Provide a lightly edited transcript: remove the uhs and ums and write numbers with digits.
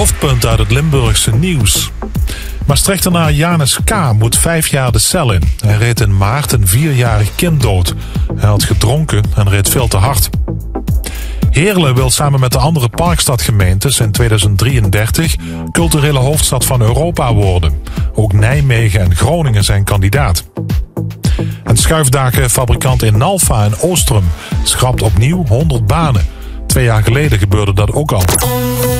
Hoofdpunt uit het Limburgse nieuws. Maastrichtenaar Janus K. moet 5 jaar de cel in. Hij reed in maart een 4-jarig kind dood. Hij had gedronken en reed veel te hard. Heerlen wil samen met de andere Parkstadgemeentes in 2033 culturele hoofdstad van Europa worden. Ook Nijmegen en Groningen zijn kandidaat. En schuifdakenfabrikant in Nalfa in Oostrum schrapt opnieuw 100 banen. 2 jaar geleden gebeurde dat ook al.